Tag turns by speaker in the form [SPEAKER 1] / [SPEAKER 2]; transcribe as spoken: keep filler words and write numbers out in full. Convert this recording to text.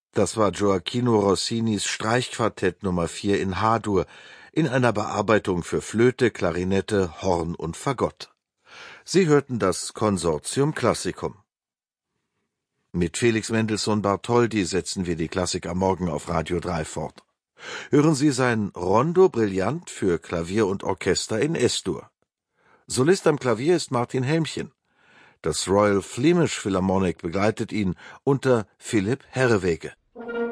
[SPEAKER 1] Das war Gioacchino Rossinis Streichquartett Nummer vier in H-Dur, in einer Bearbeitung für Flöte, Klarinette, Horn und Fagott. Sie hörten das Consortium Classicum. Mit Felix Mendelssohn Bartholdy setzen wir die Klassik am Morgen auf Radio drei fort. Hören Sie sein Rondo Brillant für Klavier und Orchester in Es-Dur. Solist am Klavier ist Martin Helmchen. Das Royal Flemish Philharmonic begleitet ihn unter Philipp Herreweghe.